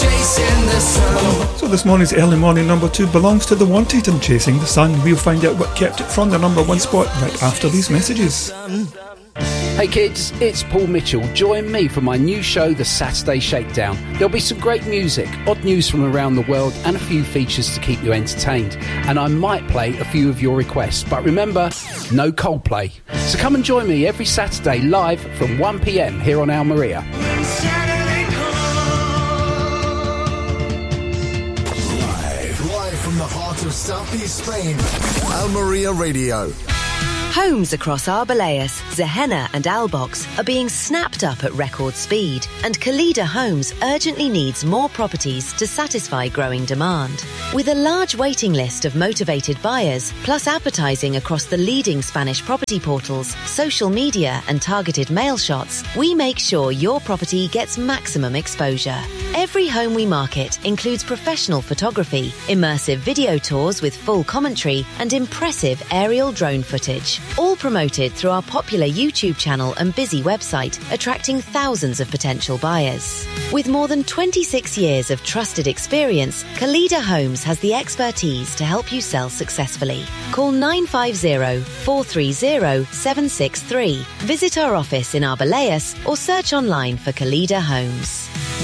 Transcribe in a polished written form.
chasing the sun. So this morning's early morning number 2 belongs to The Wanted and Chasing the Sun. We'll find out what kept it from the number 1 spot right after these messages. Hey kids, it's Paul Mitchell. Join me for my new show, The Saturday Shakedown. There'll be some great music, odd news from around the world, and a few features to keep you entertained. And I might play a few of your requests, but remember, no Coldplay. So come and join me every Saturday live from 1 p.m. here on Al Maria. Live from the heart of Southeast Spain, Al Maria Radio. Homes across Arbeláez, Zehenna and Albox are being snapped up at record speed, and Calida Homes urgently needs more properties to satisfy growing demand. With a large waiting list of motivated buyers, plus advertising across the leading Spanish property portals, social media and targeted mail shots, we make sure your property gets maximum exposure. Every home we market includes professional photography, immersive video tours with full commentary and impressive aerial drone footage. All promoted through our popular YouTube channel and busy website, attracting thousands of potential buyers. With more than 26 years of trusted experience, Calida Homes has the expertise to help you sell successfully. Call 950-430-763. Visit our office in Arbeláez or search online for Calida Homes.